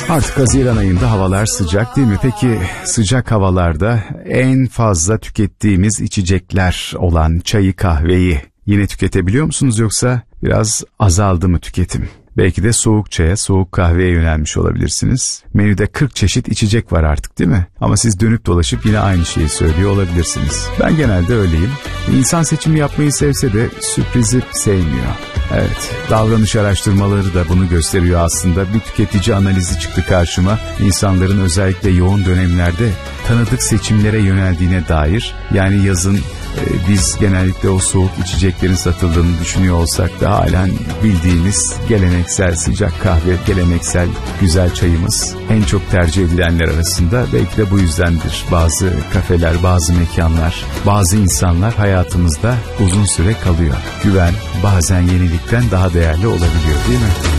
Artık Haziran ayında havalar sıcak değil mi? Peki sıcak havalarda en fazla tükettiğimiz içecekler olan çayı, kahveyi yine tüketebiliyor musunuz, yoksa biraz azaldı mı tüketim? Belki de soğuk çaya, soğuk kahveye yönelmiş olabilirsiniz. Menüde 40 çeşit içecek var artık değil mi? Ama siz dönüp dolaşıp yine aynı şeyi söylüyor olabilirsiniz. Ben genelde öyleyim. İnsan seçimi yapmayı sevse de sürprizi sevmiyor. Evet, davranış araştırmaları da bunu gösteriyor aslında. Bir tüketici analizi çıktı karşıma. İnsanların özellikle yoğun dönemlerde tanıdık seçimlere yöneldiğine dair. Yani yazın biz genellikle o soğuk içeceklerin satıldığını düşünüyor olsak da halen bildiğimiz geleneksel sıcak kahve, geleneksel güzel çayımız en çok tercih edilenler arasında. Belki de bu yüzdendir bazı kafeler, bazı mekanlar, bazı insanlar hayatımızda uzun süre kalıyor. Güven bazen yenilikten daha değerli olabiliyor değil mi?